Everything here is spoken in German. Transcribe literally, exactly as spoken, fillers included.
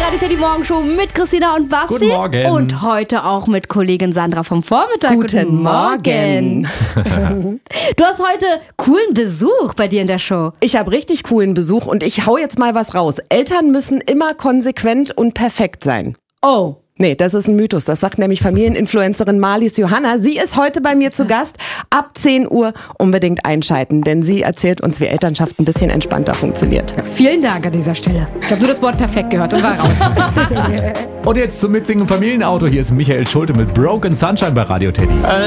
Radio Teddy Morgenshow mit Christina und Basti. Guten Morgen. Und heute auch mit Kollegin Sandra vom Vormittag. Guten, Guten Morgen. Morgen. Du hast heute coolen Besuch bei dir in der Show. Ich habe richtig coolen Besuch und ich hau jetzt mal was raus. Eltern müssen immer konsequent und perfekt sein. Oh. Nee, das ist ein Mythos. Das sagt nämlich Familieninfluencerin Marlies Johanna. Sie ist heute bei mir zu Gast. Ab zehn Uhr unbedingt einschalten, denn sie erzählt uns, wie Elternschaft ein bisschen entspannter funktioniert. Ja, vielen Dank an dieser Stelle. Ich habe nur das Wort perfekt gehört und war raus. Und jetzt zum Mitsingen im Familienauto. Hier ist Michael Schulte mit Broken Sunshine bei Radio Teddy.